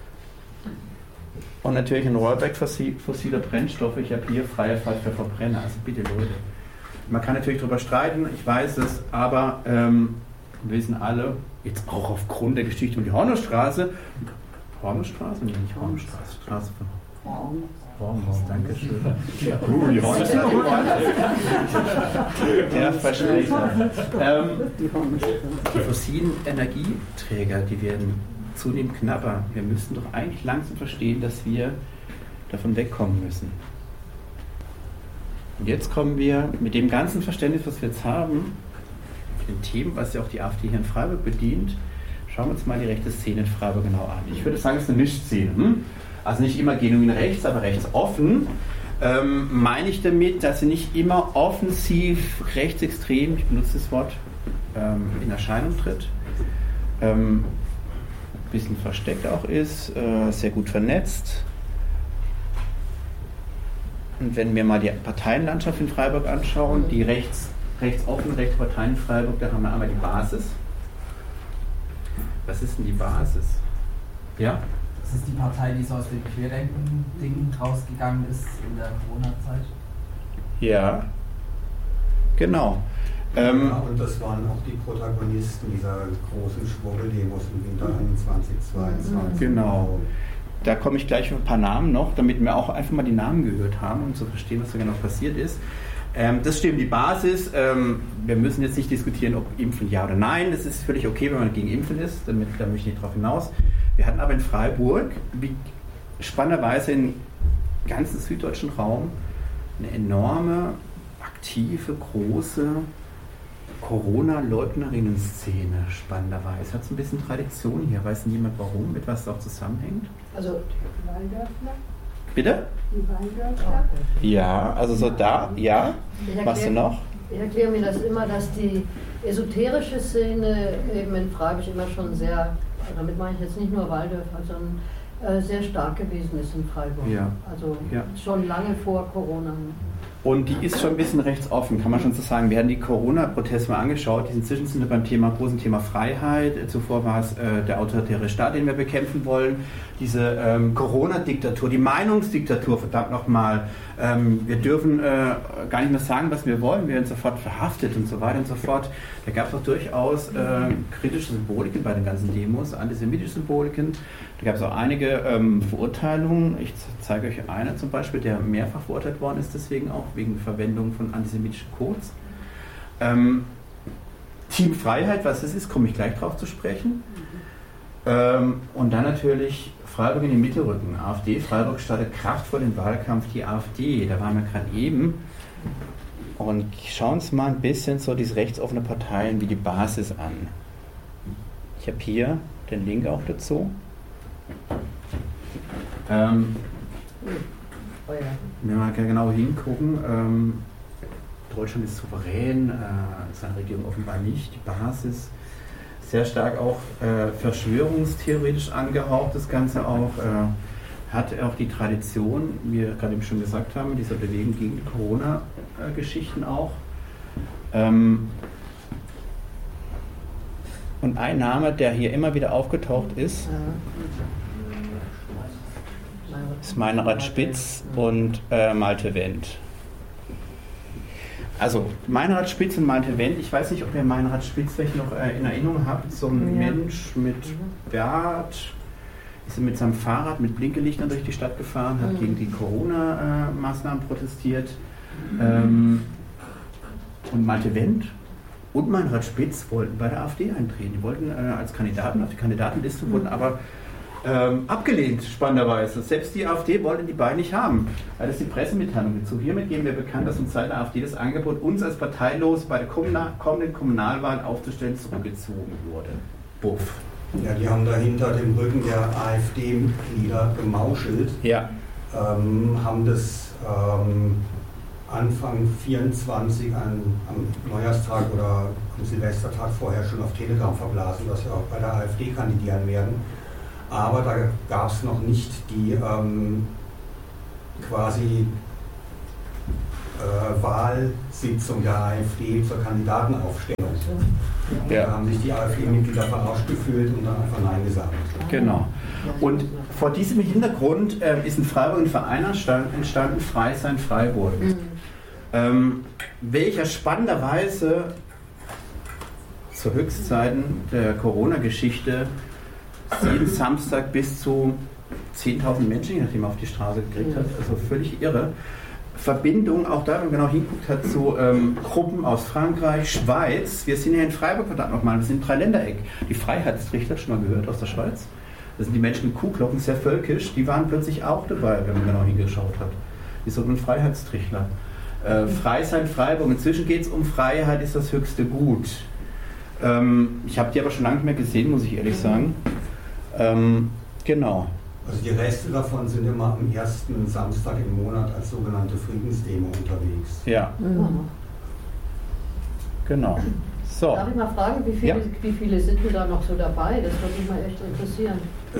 C: Und natürlich ein Rollback fossiler Brennstoffe. Ich habe hier freie Fahrt für Verbrenner. Also bitte Leute. Man kann natürlich darüber streiten, ich weiß es, aber wir wissen alle, jetzt auch aufgrund der Geschichte um die Hornusstraße. Hornusstraße? Nee, nicht Hornusstraße. Straße von Hornus, danke schön. Die Hornusstraße. Der Versprecher. Die fossilen Energieträger, die werden zunehmend knapper. Wir müssten doch eigentlich langsam verstehen, dass wir davon wegkommen müssen. Und jetzt kommen wir mit dem ganzen Verständnis, was wir jetzt haben, mit den Themen, was ja auch die AfD hier in Freiburg bedient, schauen wir uns mal die rechte Szene in Freiburg genau an. Ich würde sagen, es ist eine Mischszene. Also nicht immer genuin rechts, aber rechtsoffen. Meine ich damit, dass sie nicht immer offensiv rechtsextrem, ich benutze das Wort, in Erscheinung tritt. Ein bisschen versteckt auch ist, sehr gut vernetzt. Und wenn wir mal die Parteienlandschaft in Freiburg anschauen, die rechtsoffene rechte Parteien in Freiburg, da haben wir einmal die Basis. Was ist denn die Basis? Ja?
G: Das ist die Partei, die so aus dem Querdenken-Ding rausgegangen ist in der Corona-Zeit.
C: Ja, genau.
D: Ja, und das waren auch die Protagonisten dieser großen Schwurbel-Demos im Winter 2022.
C: Genau. Da komme ich gleich auf ein paar Namen noch, damit wir auch einfach mal die Namen gehört haben, um zu verstehen, was da genau passiert ist. Das stimmt, die Basis. Wir müssen jetzt nicht diskutieren, ob Impfen ja oder nein. Das ist völlig okay, wenn man gegen Impfen ist. Da möchte ich nicht drauf hinaus. Wir hatten aber in Freiburg, wie spannenderweise im ganzen süddeutschen Raum, eine enorme, aktive, große Corona-Leugnerinnen-Szene, spannenderweise. Hat so ein bisschen Tradition hier. Weiß niemand warum, mit was es auch zusammenhängt?
I: Also die Waldörfler?
C: Bitte?
I: Die Waldörfler?
C: Ja, also so da, ja. Was du noch?
I: Ich erkläre mir das immer, dass die esoterische Szene eben in Freiburg immer schon sehr, damit meine ich jetzt nicht nur Waldörfer, sondern sehr stark gewesen ist in Freiburg.
C: Ja.
I: Also schon lange vor Corona.
C: Und die ist schon ein bisschen rechtsoffen, kann man schon so sagen. Wir haben die Corona-Proteste mal angeschaut, die inzwischen sind beim großen Thema Freiheit. Zuvor war es der autoritäre Staat, den wir bekämpfen wollen. Diese Corona-Diktatur, die Meinungsdiktatur, verdammt nochmal. Wir dürfen gar nicht mehr sagen, was wir wollen. Wir werden sofort verhaftet und so weiter und so fort. Da gab es auch durchaus kritische Symboliken bei den ganzen Demos, antisemitische Symboliken. Da gab es auch einige Verurteilungen. Ich zeige euch eine zum Beispiel, der mehrfach verurteilt worden ist, deswegen auch wegen Verwendung von antisemitischen Codes. Team Freiheit, was das ist, komme ich gleich drauf zu sprechen. Und dann natürlich Freiburg in den Mittelrücken. AfD, Freiburg startet kraftvoll den Wahlkampf, die AfD. Da waren wir gerade eben. Und schauen uns mal ein bisschen so diese rechtsoffene Parteien wie die Basis an. Ich habe hier den Link auch dazu. Wenn wir mal genau hingucken, Deutschland ist souverän, seine Regierung offenbar nicht, die Basis sehr stark auch verschwörungstheoretisch angehaucht, das Ganze auch, hat auch die Tradition, wie wir gerade eben schon gesagt haben, dieser Bewegung gegen die Corona-Geschichten auch. Und ein Name, der hier immer wieder aufgetaucht ist Meinrad Spitz und Malte Wendt. Also Meinrad Spitz und Malte Wendt, ich weiß nicht, ob ihr Meinrad Spitz vielleicht noch in Erinnerung habt, so ein Mensch mit Bart, ist mit seinem Fahrrad mit Blinkelichtern durch die Stadt gefahren, hat gegen die Corona-Maßnahmen protestiert. Und Malte Wendt und Meinrad Spitz wollten bei der AfD eintreten. Die wollten als Kandidaten auf die Kandidatenliste, wurden aber abgelehnt, spannenderweise. Selbst die AfD wollten die beiden nicht haben. Das ist die Pressemitteilung dazu. Hiermit geben wir bekannt, dass uns seit der AfD das Angebot, uns als parteilos bei der kommenden Kommunalwahl aufzustellen, zurückgezogen wurde. Buff.
D: Ja, die haben dahinter dem Rücken der AfD-Mitglieder gemauschelt.
C: Ja.
D: Haben das Anfang 24 am Neujahrstag oder am Silvestertag vorher schon auf Telegram verblasen, dass wir auch bei der AfD kandidieren werden. Aber da gab es noch nicht die quasi Wahlsitzung der AfD zur Kandidatenaufstellung. Da haben sich die AfD-Mitglieder verarscht gefühlt und dann einfach Nein gesagt.
C: Genau. Und vor diesem Hintergrund ist in Freiburg ein Verein entstanden, Frei sein Freiburg. Welcher spannenderweise zu Höchstzeiten der Corona-Geschichte jeden Samstag bis zu 10.000 Menschen, je nachdem auf die Straße gekriegt hat, also völlig irre. Verbindung, auch da, wenn man genau hinguckt, hat so Gruppen aus Frankreich, Schweiz. Wir sind ja in Freiburg verdammt nochmal, wir sind im Dreiländereck. Die Freiheitstrichler, schon mal gehört aus der Schweiz. Das sind die Menschen mit Kuhglocken, sehr völkisch, die waren plötzlich auch dabei, wenn man genau hingeschaut hat. Die sogenannten Freiheitstrichler. Frei sein Freiburg, inzwischen geht es um Freiheit, ist das höchste Gut. Ich habe die aber schon lange nicht mehr gesehen, muss ich ehrlich sagen. Genau.
D: Also die Reste davon sind immer am ersten Samstag im Monat als sogenannte Friedensdemo unterwegs.
C: Ja. Genau. So.
I: Darf ich mal fragen, wie viele sind denn da noch so dabei? Das würde mich mal echt interessieren.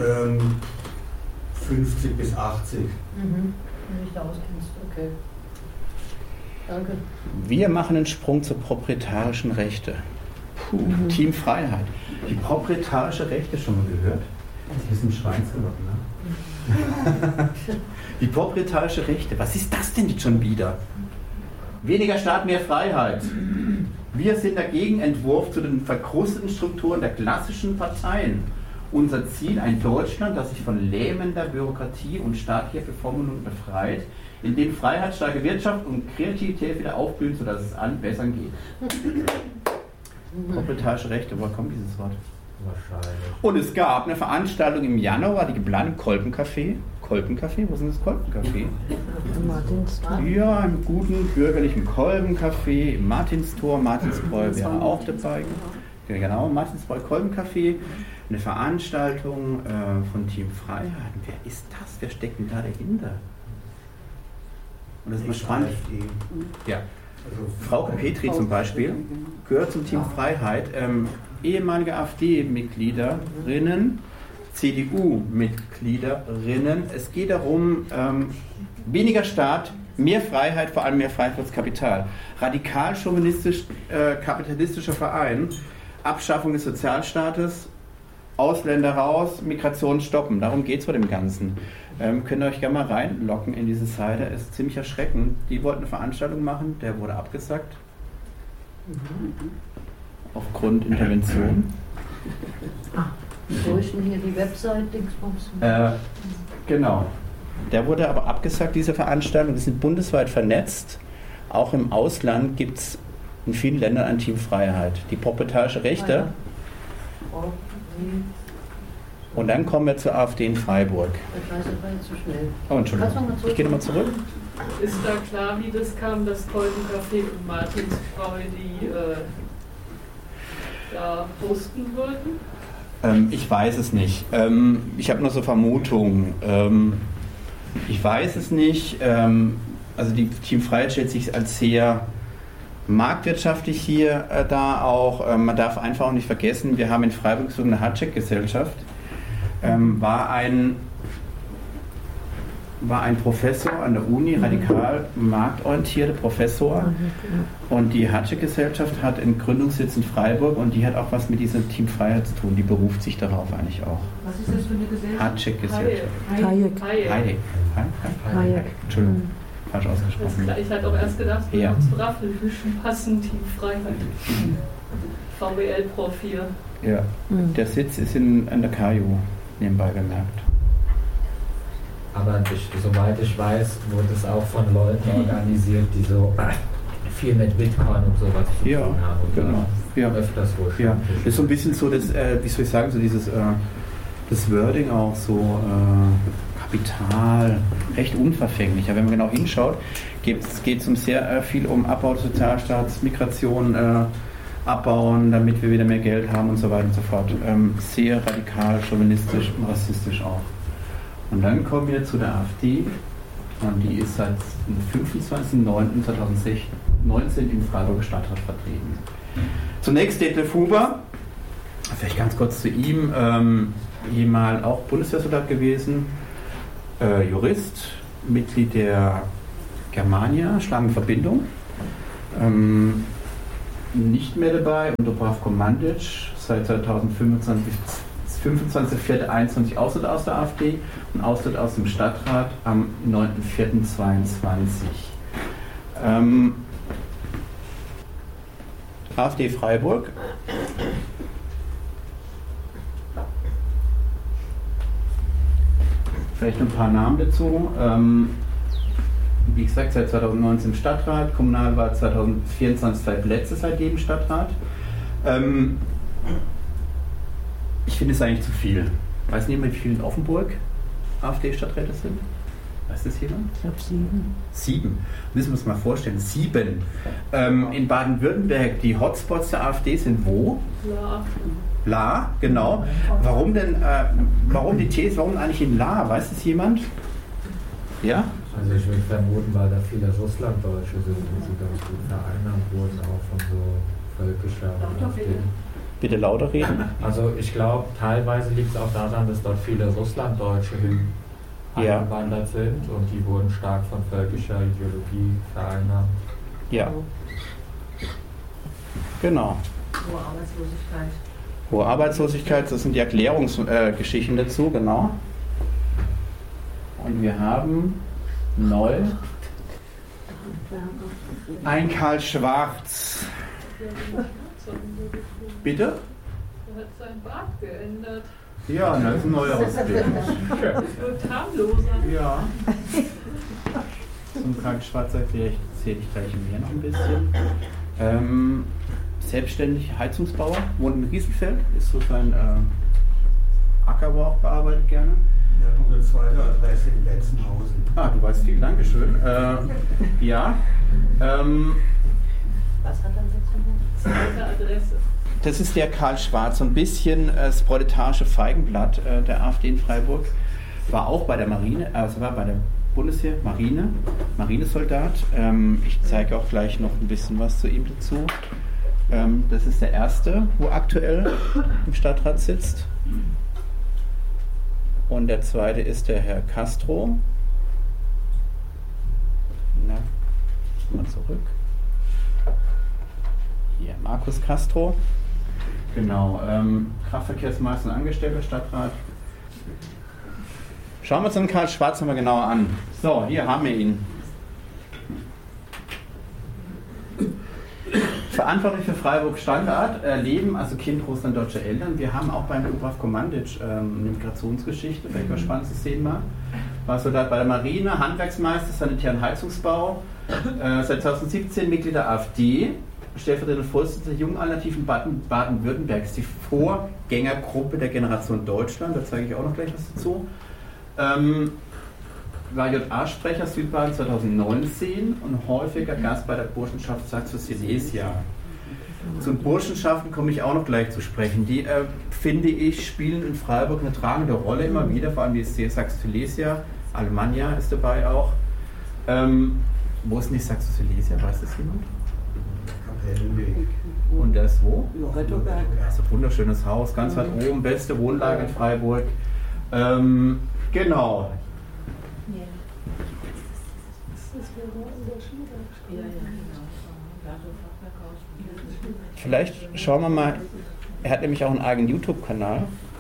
D: 50 bis 80.
I: Wenn ich da auskennst, okay. Danke.
C: Wir machen einen Sprung zur proprietarischen Rechte. Team Freiheit. Die proprietarische Rechte schon mal gehört? Das ist ein bisschen Schweinsgalopp, ne? Die proprietarische Rechte, was ist das denn jetzt schon wieder? Weniger Staat, mehr Freiheit. Wir sind der Gegenentwurf zu den verkrusteten Strukturen der klassischen Parteien. Unser Ziel, ein Deutschland, das sich von lähmender Bürokratie und staatlicher Bevormundung befreit, in dem freiheitsstarke Wirtschaft und Kreativität wieder aufblühen, sodass es allen besser geht. Proprietarische Rechte, woher kommt dieses Wort?
A: Wahrscheinlich.
C: Und es gab eine Veranstaltung im Januar, die geplant im Kolpencafé. Kolpencafé? Wo ist denn das Kolpencafé? Ja, im guten bürgerlichen Kolpencafé im Martinstor. Martinsbräu wäre auch dabei. Genau, Martinsbräu Kolpencafé. Eine Veranstaltung von Team Freiheit. Wer ist das? Wer steckt denn da dahinter? Und das ist mal spannend. Ja. Frau Petri zum Beispiel gehört zum Team Freiheit. Ehemalige AfD-Mitgliederinnen, CDU-Mitgliederinnen. Es geht darum, weniger Staat, mehr Freiheit, vor allem mehr Freiheit für das Kapital. Radikal chauvinistisch-kapitalistischer Verein, Abschaffung des Sozialstaates, Ausländer raus, Migration stoppen. Darum geht es bei dem Ganzen. Könnt ihr euch gerne mal reinlocken in diese Seite. Es ist ziemlich erschreckend. Die wollten eine Veranstaltung machen, der wurde abgesagt. Aufgrund Intervention.
I: Wo ist denn hier die Website?
C: Genau. Der wurde aber abgesagt, diese Veranstaltung. Wir sind bundesweit vernetzt. Auch im Ausland gibt es in vielen Ländern ein Team Freiheit. Die proprietarische Rechte. Und dann kommen wir zur AfD in Freiburg.
I: Ich weiß, das war jetzt zu schnell.
C: Oh, Entschuldigung. Ich gehe nochmal zurück.
E: Ist da klar, wie das kam, dass Kolpencafé und Martinsbräu die da posten wollten?
C: Ich weiß es nicht. Ich habe nur so Vermutungen. Ich weiß es nicht. Also die Team Freiheit stellt sich als sehr marktwirtschaftlich hier da auch. Man darf einfach auch nicht vergessen, wir haben in Freiburg so eine Hardcheck-Gesellschaft. War ein war ein Professor an der Uni, radikal marktorientierter Professor. Und die Hatschek-Gesellschaft hat einen Gründungssitz in Freiburg und die hat auch was mit diesem Team Freiheit zu tun. Die beruft sich darauf eigentlich auch.
H: Was ist das für eine Gesellschaft?
C: Hatschek-Gesellschaft.
H: Hayek.
C: Entschuldigung, falsch ausgesprochen.
E: Ich hatte auch erst gedacht, wir uns Braffelhüschen passen, Team Freiheit. VWL-Prof hier.
C: Ja, der Sitz ist an der KU, nebenbei bemerkt.
A: Aber soweit ich weiß, wurde es auch von Leuten organisiert, die so viel mit Bitcoin und sowas zu tun haben.
C: Genau. Ja,
A: öfters wohl.
C: Ja, das ist so ein bisschen so das, wie soll ich sagen, so dieses das Wording auch so Kapital, recht unverfänglich. Ja, wenn man genau hinschaut, geht es sehr viel um Abbau des Sozialstaats, Migration abbauen, damit wir wieder mehr Geld haben und so weiter und so fort. Sehr radikal, chauvinistisch und rassistisch auch. Und dann kommen wir zu der AfD und die ist seit dem 25.09.2019 im Freiburger Stadtrat vertreten. Zunächst Detlef Huber, vielleicht ganz kurz zu ihm, jemals auch Bundeswehrsoldat gewesen, Jurist, Mitglied der Germania, Schlangenverbindung, nicht mehr dabei, und Dubravko Mandic, seit 25.04.21 austritt aus der AfD und austritt aus dem Stadtrat am 9.04.22. AfD Freiburg. Vielleicht ein paar Namen dazu. Wie gesagt, seit 2019 im Stadtrat, Kommunalwahl 2024 2 Plätze seitdem im Stadtrat. Ich finde es eigentlich zu viel. Weiß niemand, wie viele in Offenburg AfD-Stadträte sind? Weiß das jemand?
F: Ich glaube 7.
C: 7. Müssen wir uns mal vorstellen. 7. In Baden-Württemberg, die Hotspots der AfD sind wo? La, genau. Warum denn, warum die These, warum eigentlich in La? Weiß das jemand? Ja?
A: Also ich würde vermuten, weil da viele Russlanddeutsche sind und sie ganz gut vereinnahmt wurden, auch von so völkischer AfD.
C: Bitte lauter reden.
A: Also ich glaube, teilweise liegt es auch daran, dass dort viele Russlanddeutsche eingewandert sind und die wurden stark von völkischer Ideologie vereinnahmt.
C: Ja. Genau.
H: Hohe Arbeitslosigkeit.
C: Hohe Arbeitslosigkeit, das sind die Erklärungsgeschichten dazu, genau. Und wir haben neu ein Karl Schwarz. Bitte?
E: Er hat sein Bart geändert.
C: Ja, das ist ein neuer Ausbild.
E: Das wird harmloser.
C: Ja. Zum Karl Schwarz erzähle ich gleich mehr noch ein bisschen. Selbstständig Heizungsbauer, wohnt in Riesenfeld, ist so sein Acker, wo er auch bearbeitet gerne.
D: Ja, noch eine zweite Adresse in Betzenhausen.
C: Ah, du weißt viel, Dankeschön. Ja.
H: Was hat er jetzt?
E: Zweite Adresse.
C: Das ist der Karl Schwarz, so ein bisschen das proletarische Feigenblatt der AfD in Freiburg. War auch bei der Marine, also war bei der Bundeswehr, Marinesoldat. Ich zeige auch gleich noch ein bisschen was zu ihm dazu. Das ist der erste, wo aktuell im Stadtrat sitzt. Und der zweite ist der Herr Castro. Na, mal zurück. Hier, Markus Castro. Genau, Kraftverkehrsmeister und Angestellter Stadtrat. Schauen wir uns den Karl Schwarz nochmal genauer an. So, hier haben wir ihn. Verantwortlich für Freiburg Standard, Leben, also Kind russlanddeutscher Eltern. Wir haben auch beim Dubravko Mandic eine Migrationsgeschichte, vielleicht mal spannend zu sehen mal. War Soldat bei der Marine, Handwerksmeister, Sanitär- und Heizungsbau, seit 2017 Mitglied der AfD, stellvertretender Vorsitzender der Jungen Alternativen Baden-Württembergs, die Vorgängergruppe der Generation Deutschland, da zeige ich auch noch gleich was dazu. War JA-Sprecher Südbaden 2019 und häufiger Gast bei der Burschenschaft Saxo Silesia. Zu Burschenschaften komme ich auch noch gleich zu sprechen. Die, finde ich, spielen in Freiburg eine tragende Rolle immer wieder, vor allem die Saxo Silesia, Alemannia ist dabei auch. Wo ist denn die Saxo Silesia? Weiß das jemand?
D: Kapellenweg.
C: Und der ist wo?
F: Lorettoberg.
C: Das ist ein wunderschönes Haus, ganz weit oben, beste Wohnlage in Freiburg. Genau. Vielleicht schauen wir mal, er hat nämlich auch einen eigenen YouTube-Kanal.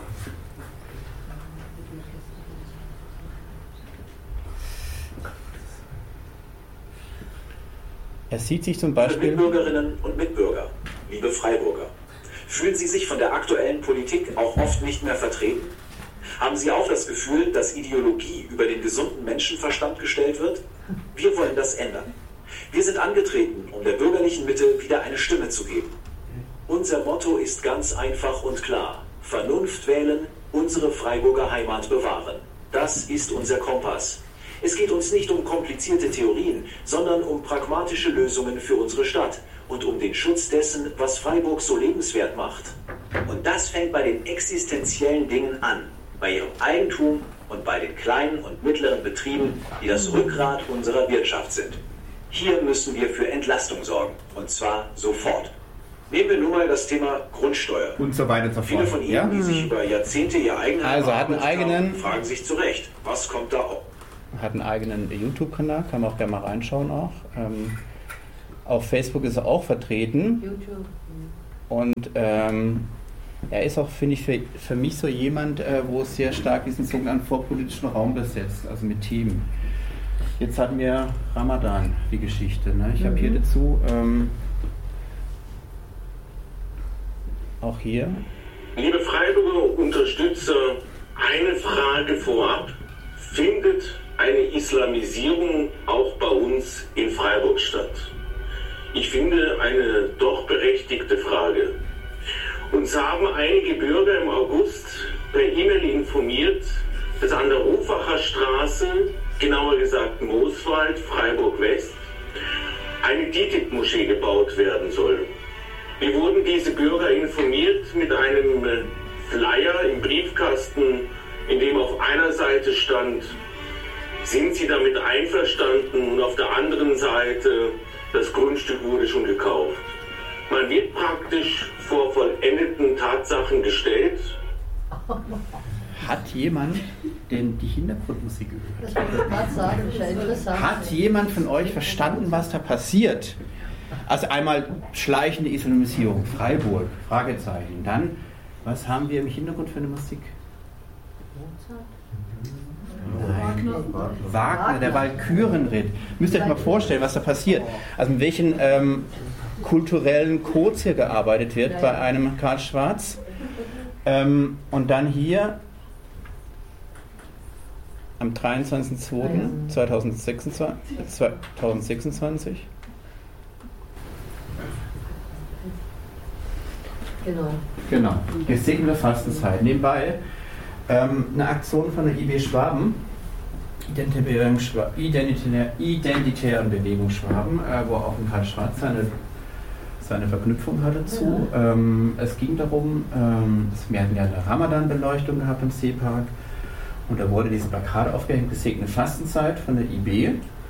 C: Er sieht sich zum Beispiel...
M: Liebe Mitbürgerinnen und Mitbürger, liebe Freiburger, fühlen Sie sich von der aktuellen Politik auch oft nicht mehr vertreten? Haben Sie auch das Gefühl, dass Ideologie über den gesunden Menschenverstand gestellt wird? Wir wollen das ändern. Wir sind angetreten, um der bürgerlichen Mitte wieder eine Stimme zu geben. Unser Motto ist ganz einfach und klar. Vernunft wählen, unsere Freiburger Heimat bewahren. Das ist unser Kompass. Es geht uns nicht um komplizierte Theorien, sondern um pragmatische Lösungen für unsere Stadt und um den Schutz dessen, was Freiburg so lebenswert macht. Und das fängt bei den existenziellen Dingen an, bei ihrem Eigentum und bei den kleinen und mittleren Betrieben, die das Rückgrat unserer Wirtschaft sind. Hier müssen wir für Entlastung sorgen, und zwar sofort. Nehmen wir nun mal das Thema Grundsteuer.
C: Und so weiter und so fort.
M: Viele von Ihnen, die sich über Jahrzehnte ihr Eigenheim haben, fragen sich zu Recht, was kommt da auf?
C: Hat einen eigenen YouTube-Kanal, kann man auch gerne mal reinschauen auch. Auf Facebook ist er auch vertreten. YouTube. Und er ist auch, finde ich, für mich so jemand, wo es sehr stark diesen sogenannten vorpolitischen Raum besetzt, also mit Themen. Jetzt hatten wir Ramadan, die Geschichte. Ne? Ich habe hier dazu auch hier.
N: Liebe Freiburger Unterstützer, eine Frage vorab. Findet eine Islamisierung auch bei uns in Freiburg statt? Ich finde eine doch berechtigte Frage. Uns haben einige Bürger im August per E-Mail informiert, dass an der Hofacher Straße, genauer gesagt Mooswald, Freiburg West, eine DİTİB-Moschee gebaut werden soll. Wie wurden diese Bürger informiert mit einem Flyer im Briefkasten, in dem auf einer Seite stand, sind Sie damit einverstanden, und auf der anderen Seite, das Grundstück wurde schon gekauft. Man wird praktisch vor vollendeten Tatsachen gestellt.
C: Hat jemand denn die Hintergrundmusik gehört?
I: Das wollte ich gerade sagen, das ist ja interessant.
C: Hat jemand von euch verstanden, was da passiert? Also einmal schleichende Islamisierung, Freiburg, Fragezeichen. Dann, was haben wir im Hintergrund für eine Musik? Nein. Wagner, der Walkürenritt. Müsst ihr euch mal vorstellen, was da passiert. Also mit welchen kulturellen Codes hier gearbeitet wird bei einem Karl Schwarz. Und dann hier am 23.02.2026. Genau. Jetzt sehen wir Fastenzeit. Nebenbei eine Aktion von der IB Schwaben, Identitären Bewegung Schwaben, wo auch ein Karl Schwarz seine Verknüpfung hat dazu. Es ging darum, wir hatten ja eine Ramadan-Beleuchtung gehabt im Seepark und da wurde dieses Plakat aufgehängt, gesegnete Fastenzeit von der IB.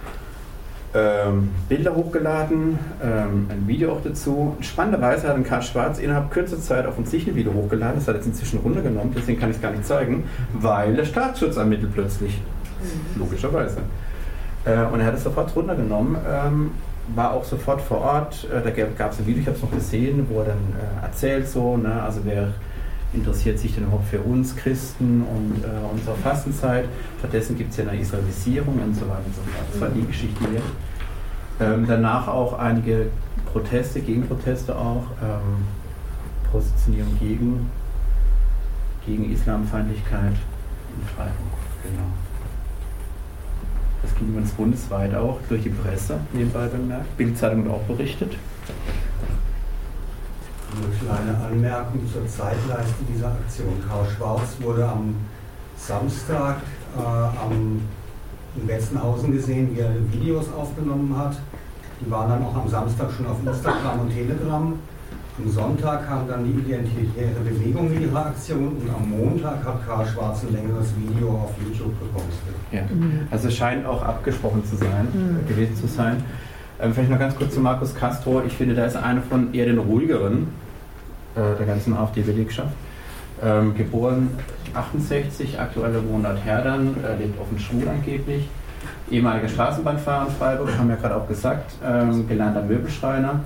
C: Bilder hochgeladen, ein Video auch dazu. Spannenderweise hat ein Karl Schwarz innerhalb kürzester Zeit auf uns sich ein Video hochgeladen, das hat jetzt inzwischen runtergenommen, deswegen kann ich es gar nicht zeigen, weil der Staatsschutz ermittelt plötzlich. Logischerweise. Und er hat es sofort runtergenommen, war auch sofort vor Ort, da gab es ein Video, ich habe es noch gesehen, wo er dann erzählt so, ne, also wer interessiert sich denn überhaupt für uns Christen und unsere Fastenzeit, stattdessen gibt es ja eine Islamisierung und so weiter und so fort. Das war die Geschichte hier. Danach auch einige Proteste, Gegenproteste auch, Positionierung gegen Islamfeindlichkeit in Freiburg, genau. Das ging übrigens bundesweit auch durch die Presse, nebenbei bemerkt. Bild-Zeitung hat auch berichtet.
D: Eine kleine Anmerkung zur Zeitleiste dieser Aktion. Karl Schwarz wurde am Samstag in Betzenhausen gesehen, wie er Videos aufgenommen hat. Die waren dann auch am Samstag schon auf Instagram und Telegram. Am Sonntag kam dann die Identitäre Bewegung mit ihrer Aktion und am Montag hat Karl Schwarz ein längeres Video auf YouTube gepostet.
C: Ja, also es scheint auch abgesprochen zu sein, gewesen zu sein. Vielleicht noch ganz kurz zu Markus Castro. Ich finde, da ist einer von eher den ruhigeren der ganzen AfD-Belegschaft. Geboren 68, aktueller Wohnort Herdern, lebt offen schwul angeblich. ehemaliger Straßenbahnfahrer in Freiburg, haben wir gerade auch gesagt, gelernter Möbelschreiner.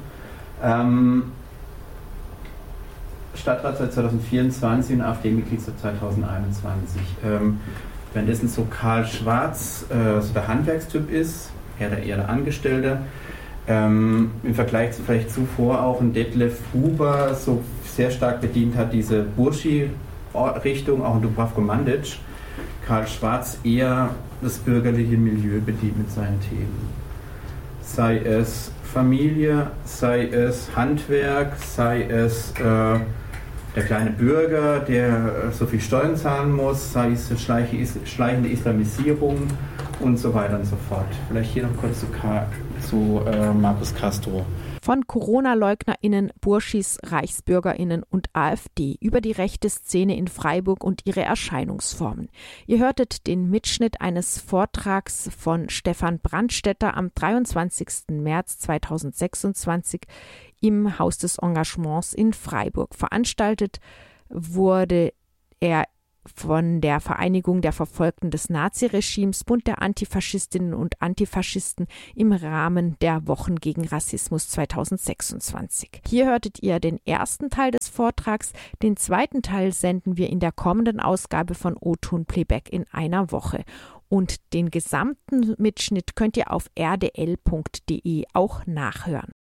C: Stadtrat seit 2024 und AfD-Mitglied seit 2021. Währenddessen so Karl Schwarz so der Handwerkstyp ist, eher der Angestellte. Im Vergleich zu vielleicht zuvor auch ein Detlef Huber so sehr stark bedient hat, diese Burschi-Richtung, auch in Dubravko Mandic. Karl Schwarz eher das bürgerliche Milieu bedient mit seinen Themen. Sei es Familie, sei es Handwerk, sei es der kleine Bürger, der so viel Steuern zahlen muss, sei es schleichende Islamisierung und so weiter und so fort. Vielleicht hier noch kurz zu Markus Castro.
B: Von Corona-LeugnerInnen, Burschis, ReichsbürgerInnen und AfD über die rechte Szene in Freiburg und ihre Erscheinungsformen. Ihr hörtet den Mitschnitt eines Vortrags von Stefan Brandstätter am 23. März 2026 im Haus des Engagements in Freiburg. Veranstaltet wurde er von der Vereinigung der Verfolgten des Naziregimes, Bund der Antifaschistinnen und Antifaschisten im Rahmen der Wochen gegen Rassismus 2026. Hier hörtet ihr den ersten Teil des Vortrags. Den zweiten Teil senden wir in der kommenden Ausgabe von O-Ton Playback in einer Woche. Und den gesamten Mitschnitt könnt ihr auf rdl.de auch nachhören.